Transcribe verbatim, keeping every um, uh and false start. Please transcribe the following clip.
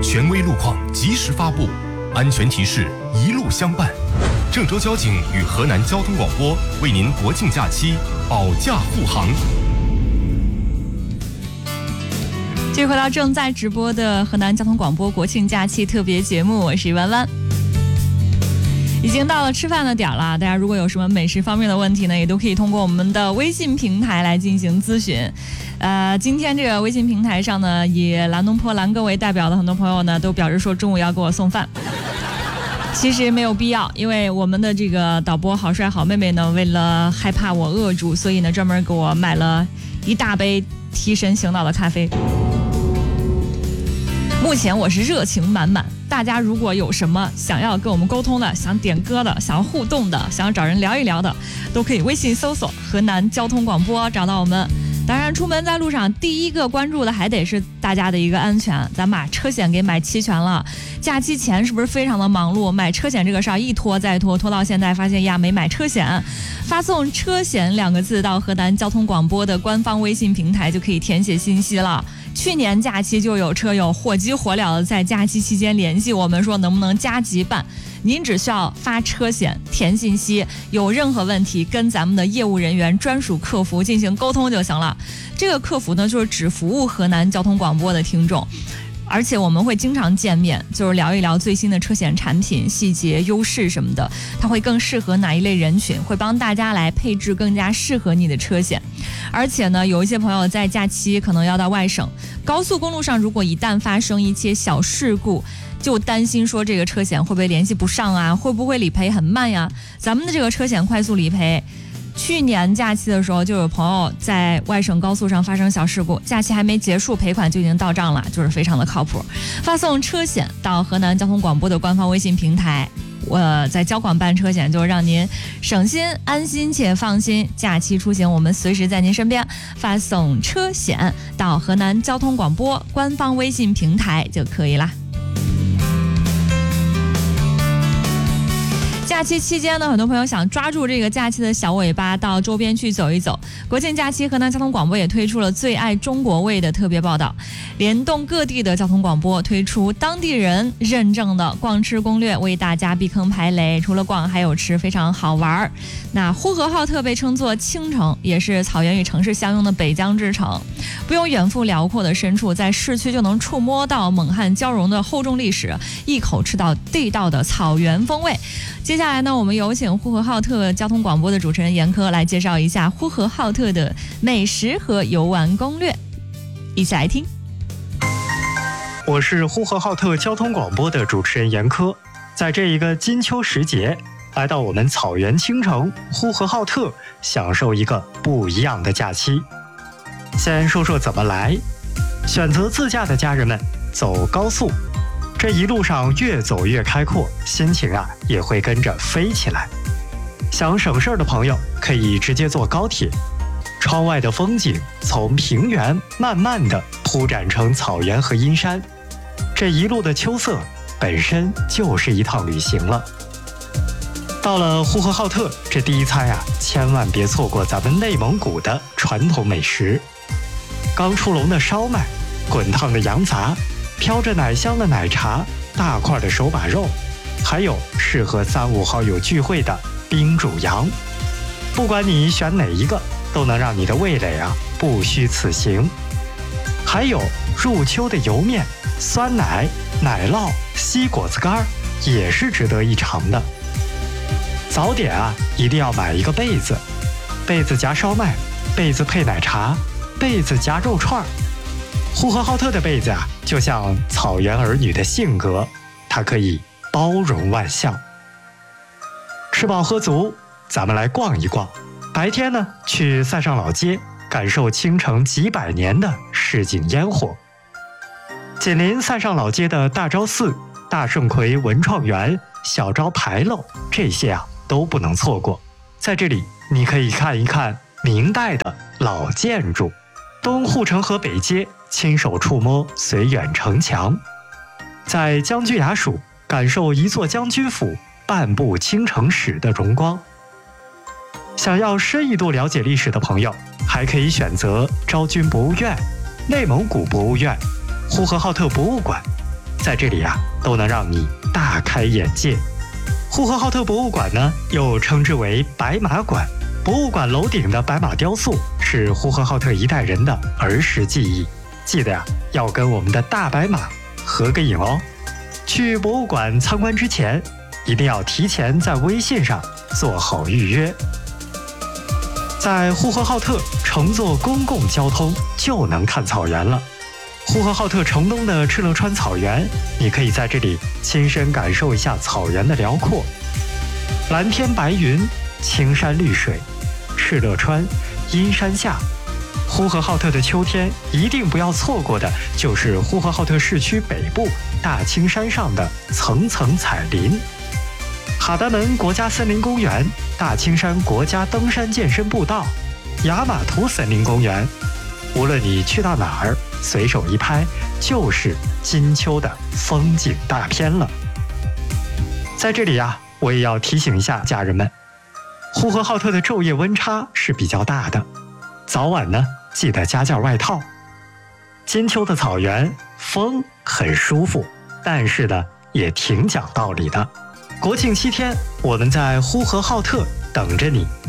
权威路况及时发布，安全提示一路相伴。郑州交警与河南交通广播为您国庆假期保驾护航。 继续回到正在直播的河南交通广播国庆假期特别节目，我是弯弯。已经到了吃饭的点了，大家如果有什么美食方面的问题呢，也都可以通过我们的微信平台来进行咨询。呃，今天这个微信平台上呢，以兰东坡兰哥为代表的很多朋友呢，都表示说中午要给我送饭。其实没有必要，因为我们的这个导播好帅好妹妹呢，为了害怕我饿住，所以呢专门给我买了一大杯提神醒脑的咖啡。目前我是热情满满，大家如果有什么想要跟我们沟通的，想点歌的，想要互动的，想要找人聊一聊的，都可以微信搜索河南交通广播找到我们。当然出门在路上第一个关注的还得是大家的一个安全，咱把车险给买齐全了。假期前是不是非常的忙碌，买车险这个事儿一拖再拖，拖到现在发现呀没买车险。发送车险两个字到河南交通广播的官方微信平台就可以填写信息了。去年假期就有车友火急火燎的在假期期间联系我们说能不能加急办，您只需要发车险填信息，有任何问题跟咱们的业务人员专属客服进行沟通就行了。这个客服呢就是只服务河南交通广播的听众，而且我们会经常见面，就是聊一聊最新的车险产品细节优势什么的，它会更适合哪一类人群，会帮大家来配置更加适合你的车险。而且呢有一些朋友在假期可能要到外省，高速公路上如果一旦发生一些小事故，就担心说这个车险会不会联系不上啊，会不会理赔很慢呀。咱们的这个车险快速理赔，去年假期的时候就有朋友在外省高速上发生小事故，假期还没结束赔款就已经到账了，就是非常的靠谱。发送车险到河南交通广播的官方微信平台，我在交广办车险，就让您省心安心且放心，假期出行我们随时在您身边。发送车险到河南交通广播官方微信平台就可以啦。假期期间呢，很多朋友想抓住这个假期的小尾巴，到周边去走一走。国庆假期，河南交通广播也推出了最爱中国味的特别报道，联动各地的交通广播，推出当地人认证的逛吃攻略，为大家避坑排雷。除了逛还有吃，非常好玩。那呼和浩特被称作青城，也是草原与城市相拥的北疆之城，不用远赴辽阔的深处，在市区就能触摸到蒙汉交融的厚重历史，一口吃到地道的草原风味。接下来呢，我们有请呼和浩特交通广播的主持人严科来介绍一下呼和浩特的美食和游玩攻略，一起来听。 我是呼和浩特交通广播的主持人严科，在这一个金秋时节，来到我们草原青城呼和浩特，享受一个不一样的假期。先说说怎么来，选择自驾的家人们走高速，这一路上越走越开阔，心情啊也会跟着飞起来。想省事儿的朋友可以直接坐高铁，窗外的风景从平原慢慢地铺展成草原和阴山，这一路的秋色本身就是一趟旅行了。到了呼和浩特，这第一餐啊，千万别错过咱们内蒙古的传统美食。刚出笼的烧麦，滚烫的羊杂，飘着奶香的奶茶，大块的手把肉，还有适合三五好友聚会的冰煮羊。不管你选哪一个，都能让你的味蕾啊不虚此行。还有入秋的油面、酸奶、奶酪、西果子干，也是值得一尝的。早点啊，一定要买一个被子，被子夹烧麦，被子配奶茶，被子夹肉串。呼和浩特的被子啊，就像草原儿女的性格，它可以包容万象。吃饱喝足，咱们来逛一逛。白天呢，去塞上老街，感受青城几百年的市井烟火。紧邻塞上老街的大昭寺、大圣魁文创园、小昭牌楼，这些啊都不能错过。在这里，你可以看一看明代的老建筑，东护城河北街，亲手触摸绥远城墙。在将军衙署，感受一座将军府、半部青城史的荣光。想要深一度了解历史的朋友，还可以选择昭军博物院、内蒙古博物院、呼和浩特博物馆。 在这里啊，都能让你大开眼界。呼和浩特博物馆呢，又称之为白马馆。博物馆楼顶的白马雕塑是呼和浩特一代人的儿时记忆。记得呀，要跟我们的大白马合个影哦。去博物馆参观之前，一定要提前在微信上做好预约。在呼和浩特乘坐公共交通就能看草原了。呼和浩特城东的敕勒川草原，你可以在这里亲身感受一下草原的辽阔。蓝天白云，青山绿水，敕勒川，阴山下。呼和浩特的秋天一定不要错过的就是呼和浩特市区北部大青山上的层层彩林。哈达门国家森林公园、大青山国家登山健身步道、雅马图森林公园，无论你去到哪儿，随手一拍就是金秋的风景大片了。在这里呀、啊，我也要提醒一下家人们，呼和浩特的昼夜温差是比较大的，早晚呢记得加件外套。金秋的草原风很舒服，但是呢也挺讲道理的。国庆七天，我们在呼和浩特等着你。